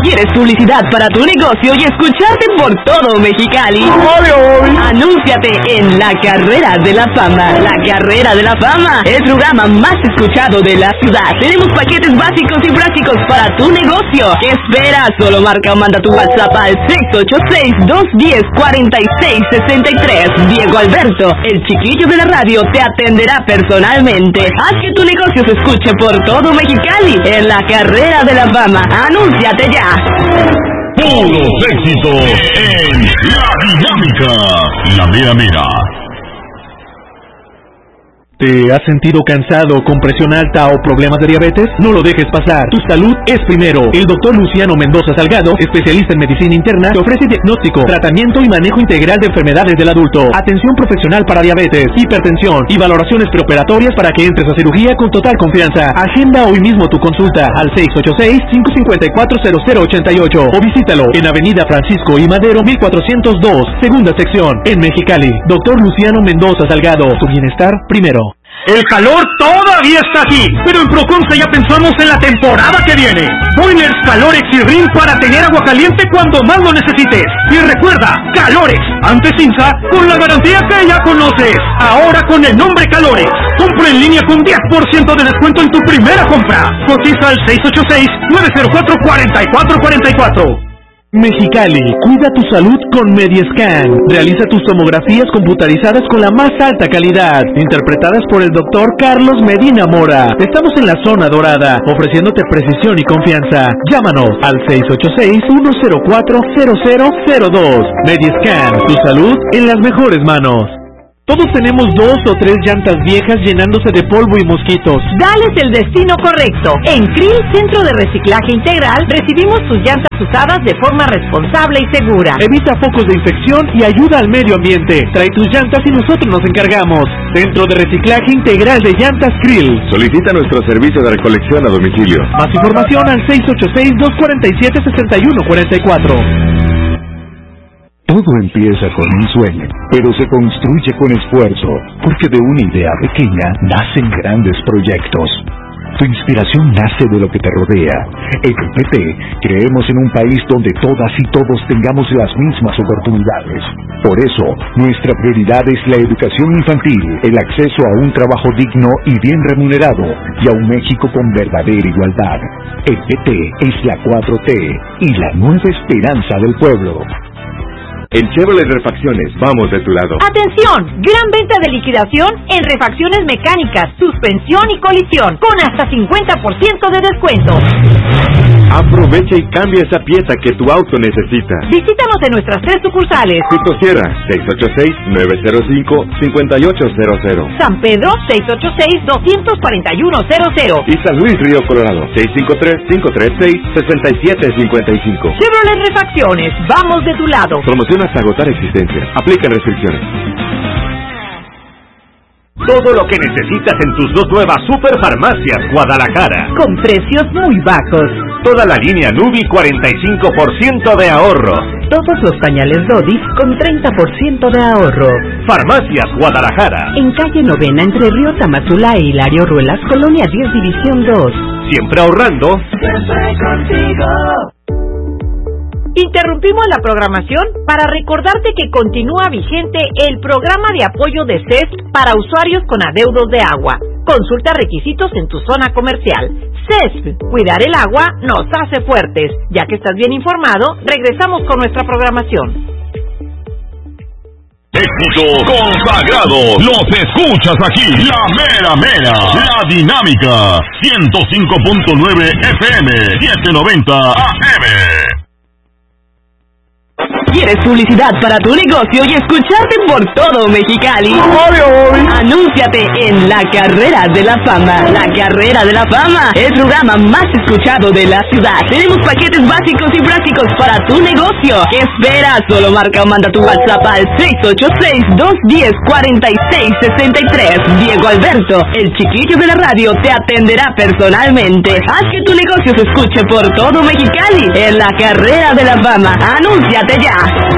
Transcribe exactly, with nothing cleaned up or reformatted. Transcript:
¿Quieres publicidad para tu negocio y escucharte por todo Mexicali? Anúnciate en La Carrera de la Fama. La Carrera de la Fama, el programa más escuchado de la ciudad. Tenemos paquetes básicos y prácticos para tu negocio. ¿Qué esperas? Solo marca o manda tu WhatsApp al seis ocho seis, dos uno cero, cuatro seis seis tres. Diego Alberto, el chiquillo de la radio, te atenderá personalmente. Haz que tu negocio se escuche por todo Mexicali en La Carrera de la Fama. Anúnciate ya. Puros éxitos en La Dinámica, la mera mera. ¿Te has sentido cansado, con presión alta o problemas de diabetes? No lo dejes pasar. Tu salud es primero. El doctor Luciano Mendoza Salgado, especialista en medicina interna, te ofrece diagnóstico, tratamiento y manejo integral de enfermedades del adulto, atención profesional para diabetes, hipertensión y valoraciones preoperatorias para que entres a cirugía con total confianza. Agenda hoy mismo tu consulta al seis ocho seis, cinco cinco cuatro, cero cero ocho ocho o visítalo en Avenida Francisco I. Madero mil cuatrocientos dos, segunda sección, en Mexicali. Doctor Luciano Mendoza Salgado, tu bienestar primero. El calor todavía está aquí, pero en Proconsa ya pensamos en la temporada que viene. Boilers Calorex y Rin para tener agua caliente cuando más lo necesites. Y recuerda, Calorex, antes Cinza, con la garantía que ya conoces. Ahora con el nombre Calorex. Compra en línea con diez por ciento de descuento en tu primera compra. Cotiza al seis ocho seis, nueve cero cuatro, cuatro cuatro cuatro cuatro. Mexicali, cuida tu salud con Mediescan. Realiza tus tomografías computarizadas con la más alta calidad, interpretadas por el doctor Carlos Medina Mora. Estamos en la zona dorada, ofreciéndote precisión y confianza. Llámanos al seis ocho seis, uno cero cuatro, cero cero cero dos. Mediescan, tu salud en las mejores manos. Todos tenemos dos o tres llantas viejas llenándose de polvo y mosquitos. Dales el destino correcto. En Krill Centro de Reciclaje Integral recibimos tus llantas usadas de forma responsable y segura. Evita focos de infección y ayuda al medio ambiente. Trae tus llantas y nosotros nos encargamos. Centro de Reciclaje Integral de Llantas Krill. Solicita nuestro servicio de recolección a domicilio. Más información al seis ocho seis, dos cuatro siete, seis uno cuatro cuatro. Todo empieza con un sueño, pero se construye con esfuerzo, porque de una idea pequeña nacen grandes proyectos. Tu inspiración nace de lo que te rodea. En el P T creemos en un país donde todas y todos tengamos las mismas oportunidades. Por eso, nuestra prioridad es la educación infantil, el acceso a un trabajo digno y bien remunerado, y a un México con verdadera igualdad. El P T es la cuatro T y la nueva esperanza del pueblo. En Chevrolet Refacciones, vamos de tu lado. ¡Atención! Gran venta de liquidación en refacciones mecánicas, suspensión y colisión, con hasta cincuenta por ciento de descuento. Aprovecha y cambia esa pieza que tu auto necesita. Visítanos en nuestras tres sucursales. Cristo Sierra, seis ocho seis, nueve cero cinco, cinco ocho cero cero. San Pedro, seis ocho seis, dos cuatro uno cero cero. Y San Luis Río Colorado, seis cinco tres, cinco tres seis, seis siete cinco cinco. Chevrolet Refacciones, vamos de tu lado. Promoción hasta agotar existencia. Aplican restricciones. Todo lo que necesitas en tus dos nuevas Superfarmacias Guadalajara. Con precios muy bajos. Toda la línea Nubi, cuarenta y cinco por ciento de ahorro. Todos los pañales Dodis con treinta por ciento de ahorro. Farmacias Guadalajara. En calle Novena, entre Río Tamazula e Hilario Ruelas, Colonia diez, División dos. Siempre ahorrando. Siempre contigo. Interrumpimos la programación para recordarte que continúa vigente el programa de apoyo de C E S para usuarios con adeudos de agua. Consulta requisitos en tu zona comercial. C E S, cuidar el agua nos hace fuertes. Ya que estás bien informado, regresamos con nuestra programación. Éxito consagrado, los escuchas aquí, la mera mera, la dinámica, ciento cinco punto nueve F M, setecientos noventa A M. ¿Quieres publicidad para tu negocio y escucharte por todo Mexicali? Anúnciate en La Carrera de la Fama. La Carrera de la Fama, el programa más escuchado de la ciudad. Tenemos paquetes básicos y prácticos para tu negocio. ¿Qué esperas? Solo marca o manda tu WhatsApp al seis ocho seis, dos uno cero, cuatro seis seis tres. Diego Alberto, el chiquillo de la radio, te atenderá personalmente. Haz que tu negocio se escuche por todo Mexicali en La Carrera de la Fama. Anúnciate ya.